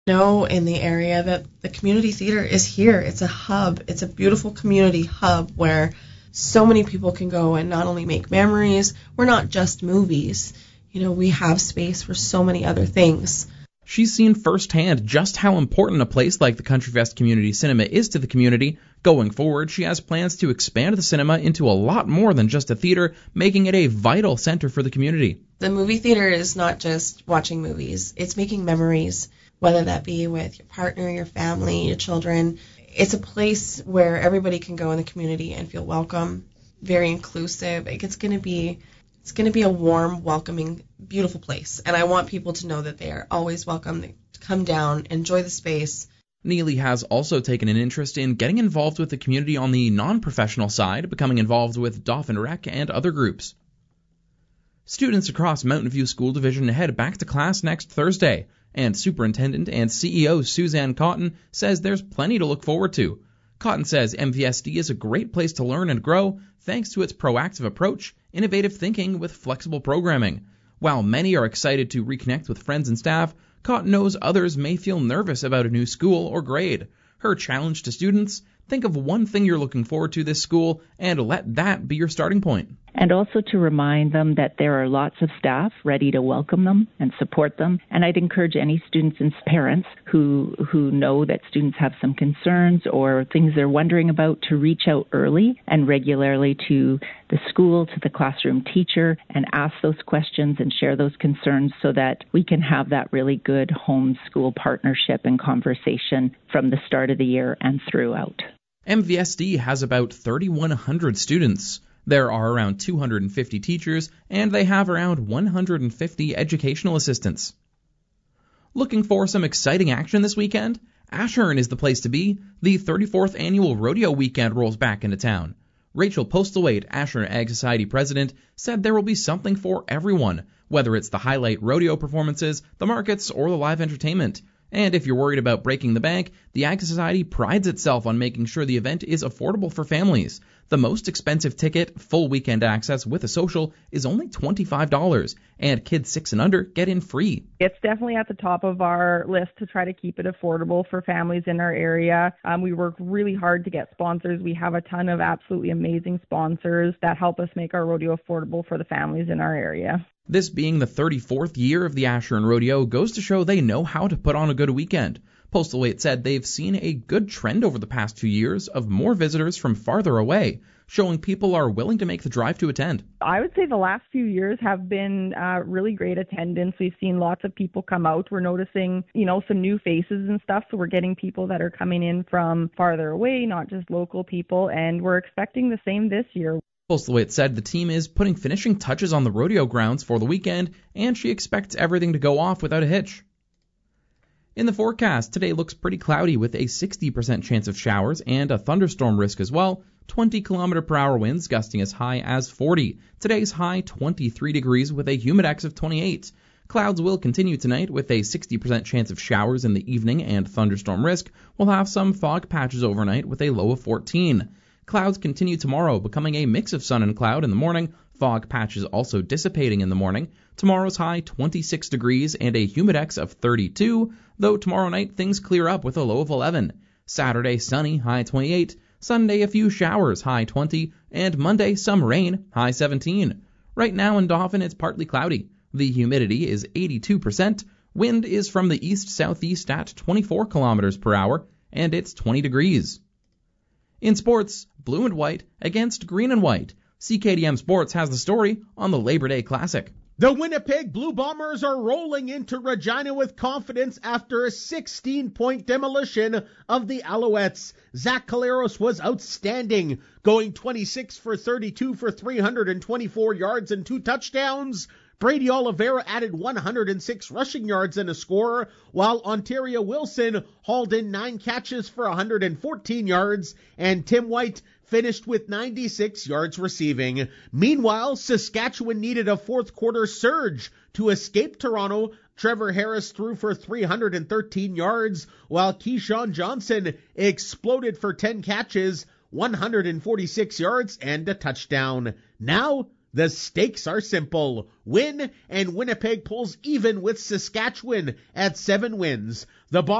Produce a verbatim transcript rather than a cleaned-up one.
Know in the area that the community theater is here. It's a hub. It's a beautiful community hub where so many people can go and not only make memories. We're not just movies. You know, we have space for so many other things. She's seen firsthand just how important a place like the Country Fest Community Cinema is to the community. Going forward, she has plans to expand the cinema into a lot more than just a theater, making it a vital center for the community. The movie theater is not just watching movies. It's making memories, whether that be with your partner, your family, your children. It's a place where everybody can go in the community and feel welcome, very inclusive. It's going to be It's going to be a warm, welcoming, beautiful place. And I want people to know that they are always welcome to come down, enjoy the space. Neely has also taken an interest in getting involved with the community on the non-professional side, becoming involved with Dauphin Rec and other groups. Students across Mountain View School Division head back to class next Thursday, and Superintendent and C E O Suzanne Cotton says there's plenty to look forward to. Cotton says M V S D is a great place to learn and grow thanks to its proactive approach, innovative thinking with flexible programming. While many are excited to reconnect with friends and staff, Cotton knows others may feel nervous about a new school or grade. Her challenge to students: think of one thing you're looking forward to this school and let that be your starting point. And also to remind them that there are lots of staff ready to welcome them and support them. And I'd encourage any students and parents who who know that students have some concerns or things they're wondering about to reach out early and regularly to the school, to the classroom teacher, and ask those questions and share those concerns so that we can have that really good home-school partnership and conversation from the start of the year and throughout. M V S D has about thirty-one hundred students. There are around two hundred fifty teachers, and they have around one hundred fifty educational assistants. Looking for some exciting action this weekend? Ashern is the place to be. The thirty-fourth Annual Rodeo Weekend rolls back into town. Rachel Postlethwaite, Ashern Ag Society president, said there will be something for everyone, whether it's the highlight rodeo performances, the markets, or the live entertainment. And if you're worried about breaking the bank, the Ag Society prides itself on making sure the event is affordable for families. The most expensive ticket, full weekend access with a social, is only twenty-five dollars, and kids six and under get in free. It's definitely at the top of our list to try to keep it affordable for families in our area. Um, we work really hard to get sponsors. We have a ton of absolutely amazing sponsors that help us make our rodeo affordable for the families in our area. This being the thirty-fourth year of the Ashern Rodeo goes to show they know how to put on a good weekend. Postlethwaite said they've seen a good trend over the past two years of more visitors from farther away, showing people are willing to make the drive to attend. I would say the last few years have been uh, really great attendance. We've seen lots of people come out. We're noticing, you know, some new faces and stuff, so we're getting people that are coming in from farther away, not just local people, and we're expecting the same this year. Postlethwaite said the team is putting finishing touches on the rodeo grounds for the weekend, and she expects everything to go off without a hitch. In the forecast, today looks pretty cloudy with a sixty percent chance of showers and a thunderstorm risk as well. twenty kilometer per hour winds gusting as high as forty. Today's high twenty-three degrees with a humidex of twenty-eight. Clouds will continue tonight with a sixty percent chance of showers in the evening and thunderstorm risk. We'll have some fog patches overnight with a low of fourteen. Clouds continue tomorrow, becoming a mix of sun and cloud in the morning. Fog patches also dissipating in the morning. Tomorrow's high twenty-six degrees and a humidex of thirty-two, though tomorrow night things clear up with a low of eleven. Saturday sunny, high twenty-eight. Sunday a few showers, high twenty. And Monday some rain, high seventeen. Right now in Dauphin it's partly cloudy. The humidity is eighty-two percent. Wind is from the east-southeast at twenty-four kilometers per hour, and it's twenty degrees. In sports, blue and white against green and white. C K D M Sports has the story on the Labor Day Classic. The Winnipeg Blue Bombers are rolling into Regina with confidence after a sixteen-point demolition of the Alouettes. Zach Caleros was outstanding, going twenty-six for thirty-two for three hundred twenty-four yards and two touchdowns. Brady Oliveira added one hundred six rushing yards and a score, while Ontario Wilson hauled in nine catches for one hundred fourteen yards, and Tim White finished with ninety-six yards receiving. Meanwhile, Saskatchewan needed a fourth quarter surge to escape Toronto. Trevor Harris threw for three hundred thirteen yards, while Keyshawn Johnson exploded for ten catches, one hundred forty-six yards, and a touchdown. Now, The stakes are simple. Win, and Winnipeg pulls even with Saskatchewan at seven wins. The